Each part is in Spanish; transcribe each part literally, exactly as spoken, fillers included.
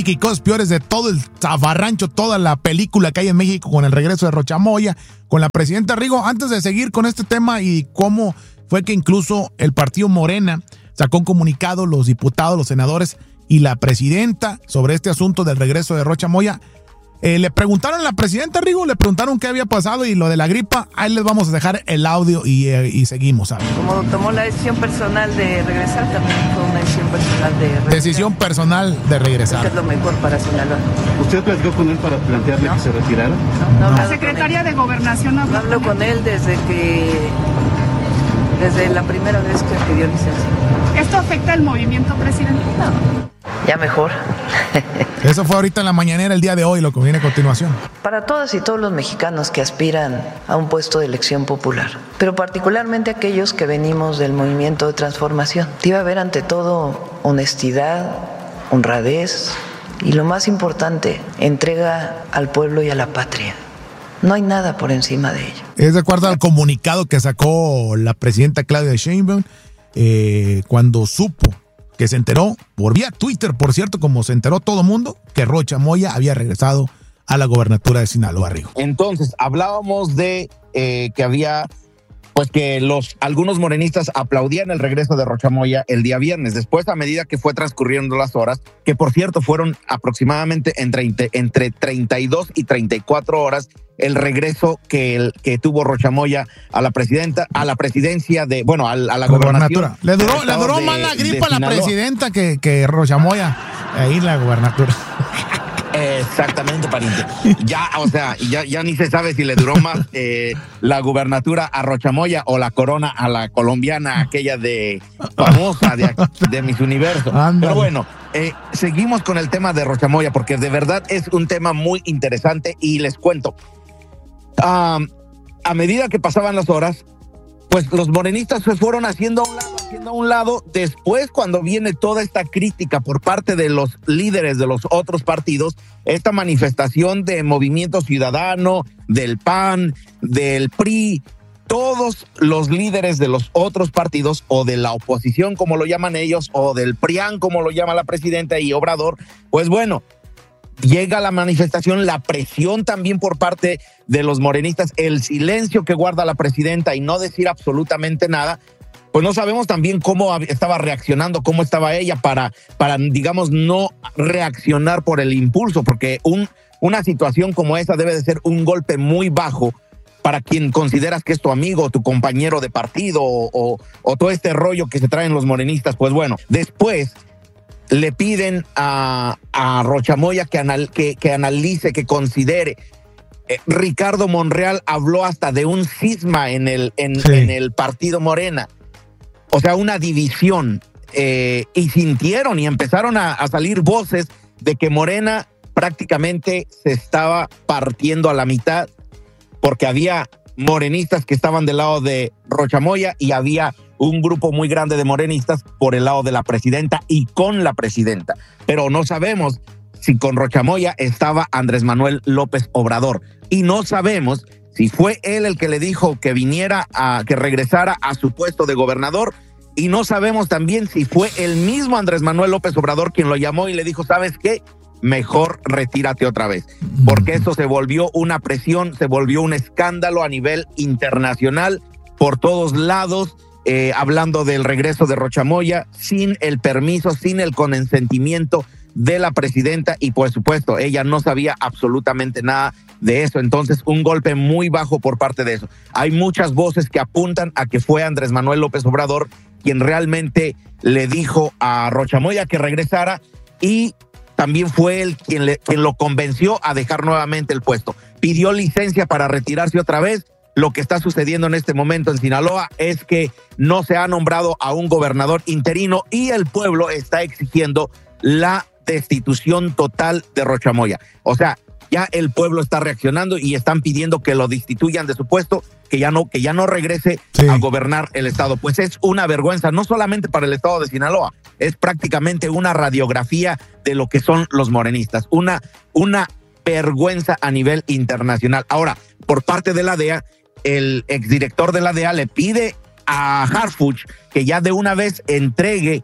y cosas peores de todo el zafarrancho, toda la película que hay en México con el regreso de Rocha Moya, con la presidenta Rigo. Antes de seguir con este tema y cómo fue que incluso el partido Morena sacó un comunicado, los diputados, los senadores y la presidenta sobre este asunto del regreso de Rocha Moya, eh, le preguntaron a la presidenta Rigo, le preguntaron qué había pasado y lo de la gripa. Ahí les vamos a dejar el audio y, eh, y seguimos. ¿Sabes? Como tomó la decisión personal de regresar, también fue una decisión personal de regresar. Decisión personal de regresar. Creo que es lo mejor para Sinaloa. ¿Usted platicó con él para plantearle no. que se retirara? No, no, la secretaria de Gobernación habló, hablo con él desde que, desde la primera vez que pidió licencia. ¿Esto afecta al movimiento, presidente? No, ya mejor. Eso fue ahorita en la mañanera el día de hoy, lo que viene a continuación. Para todas y todos los mexicanos que aspiran a un puesto de elección popular, pero particularmente aquellos que venimos del movimiento de transformación, debe haber ante todo honestidad, honradez y lo más importante, entrega al pueblo y a la patria. No hay nada por encima de ello. Es de acuerdo al comunicado que sacó la presidenta Claudia Sheinbaum eh, cuando supo que se enteró, por vía Twitter, por cierto, como se enteró todo mundo, que Rocha Moya había regresado a la gobernatura de Sinaloa, Rigo. Entonces, hablábamos de eh, que había, pues que los algunos morenistas aplaudían el regreso de Rocha Moya el día viernes. Después, a medida que fue transcurriendo las horas, que por cierto fueron aproximadamente entre, entre treinta y dos y treinta y cuatro horas, el regreso que, el, que tuvo Rocha Moya a la presidenta, a la presidencia de, bueno, a, a la gobernatura. Le duró, le duró de, más la gripa a la presidenta que, que Rocha Moya ahí en la gobernatura. Exactamente, pariente. Ya, o sea, ya, ya ni se sabe si le duró más eh, la gubernatura a Rocha Moya o la corona a la colombiana, aquella de famosa de, de Miss Universo. Andale. Pero bueno, eh, seguimos con el tema de Rocha Moya porque de verdad es un tema muy interesante y les cuento. Um, a medida que pasaban las horas, pues los morenistas se fueron haciendo a un lado, haciendo a un lado. Después, cuando viene toda esta crítica por parte de los líderes de los otros partidos, esta manifestación de Movimiento Ciudadano, del P A N, del P R I, todos los líderes de los otros partidos o de la oposición, como lo llaman ellos, o del PRIAN, como lo llama la presidenta y Obrador, pues bueno, llega la manifestación, la presión también por parte de los morenistas, el silencio que guarda la presidenta y no decir absolutamente nada, pues no sabemos también cómo estaba reaccionando, cómo estaba ella para, para digamos, no reaccionar por el impulso, porque un, una situación como esa debe de ser un golpe muy bajo para quien consideras que es tu amigo, tu compañero de partido o, o, o todo este rollo que se traen los morenistas. Pues bueno, después le piden a, a Rocha Moya que, anal, que, que analice, que considere. Eh, Ricardo Monreal habló hasta de un cisma en el, en, sí. en el partido Morena. O sea, una división. Eh, y sintieron y empezaron a, a salir voces de que Morena prácticamente se estaba partiendo a la mitad porque había morenistas que estaban del lado de Rocha Moya y había un grupo muy grande de morenistas por el lado de la presidenta y con la presidenta. Pero no sabemos si con Rocha Moya estaba Andrés Manuel López Obrador. Y no sabemos si fue él el que le dijo que viniera, a, que regresara a su puesto de gobernador. Y no sabemos también si fue el mismo Andrés Manuel López Obrador quien lo llamó y le dijo, ¿sabes qué? Mejor retírate otra vez. Porque eso se volvió una presión, se volvió un escándalo a nivel internacional por todos lados. Eh, hablando del regreso de Rocha Moya, sin el permiso, sin el consentimiento de la presidenta y por supuesto ella no sabía absolutamente nada de eso, entonces un golpe muy bajo por parte de eso. Hay muchas voces que apuntan a que fue Andrés Manuel López Obrador quien realmente le dijo a Rocha Moya que regresara y también fue él quien, le, quien lo convenció a dejar nuevamente el puesto. Pidió licencia para retirarse otra vez. Lo que está sucediendo en este momento en Sinaloa es que no se ha nombrado a un gobernador interino y el pueblo está exigiendo la destitución total de Rocha Moya. O sea, ya el pueblo está reaccionando y están pidiendo que lo destituyan de su puesto, que ya no, que ya no regrese sí. a gobernar el estado. Pues es una vergüenza, no solamente para el estado de Sinaloa, es prácticamente una radiografía de lo que son los morenistas, una, una vergüenza a nivel internacional. Ahora, por parte de la D E A, el exdirector de la D E A le pide a Harfuch que ya de una vez entregue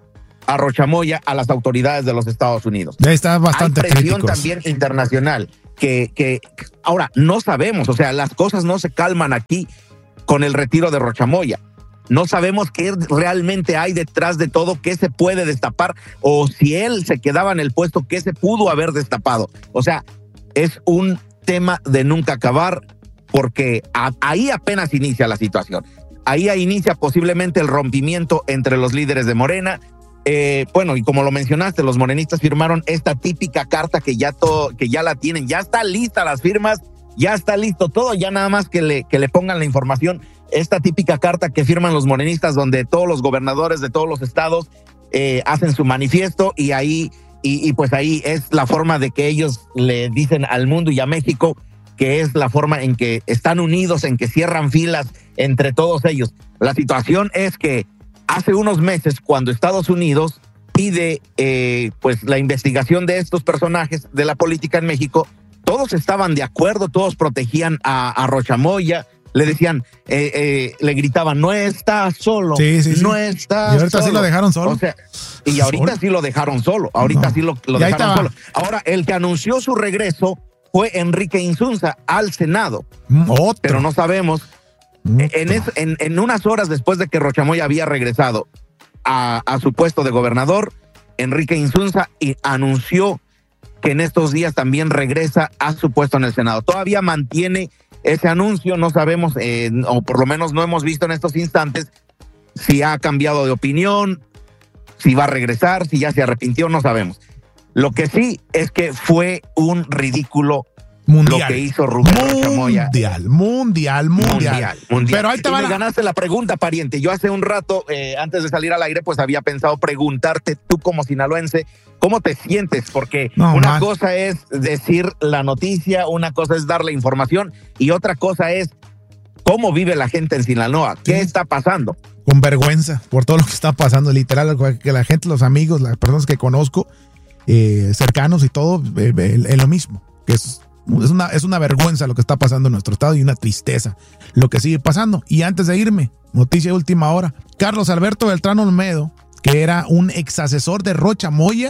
a Rocha Moya a las autoridades de los Estados Unidos. Ya está bastante Hay presión críticos. también internacional que, que ahora no sabemos, o sea, las cosas no se calman aquí con el retiro de Rocha Moya. No sabemos qué realmente hay detrás de todo, qué se puede destapar, o si él se quedaba en el puesto, qué se pudo haber destapado. O sea, es un tema de nunca acabar, porque a, ahí apenas inicia la situación. Ahí inicia posiblemente el rompimiento entre los líderes de Morena. Eh, bueno, y como lo mencionaste, los morenistas firmaron esta típica carta que ya, todo, que ya la tienen, ya está lista las firmas, ya está listo todo, ya nada más que le, que le pongan la información. Esta típica carta que firman los morenistas, donde todos los gobernadores de todos los estados eh, hacen su manifiesto, y ahí, y, y pues ahí es la forma de que ellos le dicen al mundo y a México que es la forma en que están unidos, en que cierran filas entre todos ellos. La situación es que hace unos meses, cuando Estados Unidos pide eh, pues la investigación de estos personajes de la política en México, todos estaban de acuerdo, todos protegían a, a Rocha Moya, le decían, eh, eh, le gritaban, no está solo, sí, sí, sí. no está Y ahorita solo. sí lo dejaron solo. O sea, y ahorita ¿Solo? sí lo dejaron solo, ahorita No. sí lo, lo Y ahí dejaron estaba. solo. Ahora, el que anunció su regreso fue Enrique Insunza al Senado, Mm, Otro. pero no sabemos. Otro. En, es, en, en unas horas después de que Rocha Moya había regresado a, a su puesto de gobernador, Enrique Insunza y anunció que en estos días también regresa a su puesto en el Senado. Todavía mantiene ese anuncio, no sabemos, eh, o por lo menos no hemos visto en estos instantes si ha cambiado de opinión, si va a regresar, si ya se arrepintió, no sabemos. Lo que sí es que fue un ridículo mundial. lo que hizo Rubén Rocha Moya. Mundial, mundial, mundial, Mundial, mundial. Pero ahí te Y va me la... ganaste la pregunta, pariente. Yo hace un rato, eh, antes de salir al aire, pues había pensado preguntarte, tú como sinaloense, ¿cómo te sientes? Porque No, una man. cosa es decir la noticia, una cosa es dar la información y otra cosa es cómo vive la gente en Sinaloa. ¿Qué Sí. está pasando? Con vergüenza por todo lo que está pasando, literal, que la gente, los amigos, las personas que conozco, eh, cercanos y todo, eh, eh, es lo mismo, que es, es, una, es una vergüenza lo que está pasando en nuestro estado y una tristeza lo que sigue pasando. Y antes de irme, noticia de última hora, Carlos Alberto Beltrán Olmedo, que era un ex asesor de Rocha Moya,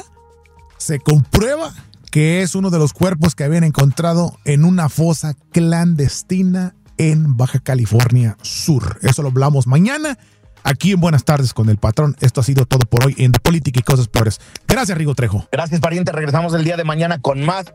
se comprueba que es uno de los cuerpos que habían encontrado en una fosa clandestina en Baja California Sur. Eso lo hablamos mañana aquí en Buenas Tardes con el Patrón. Esto ha sido todo por hoy en De Política y Cosas Peores. Gracias, Rigo Trejo. Gracias, pariente. Regresamos el día de mañana con más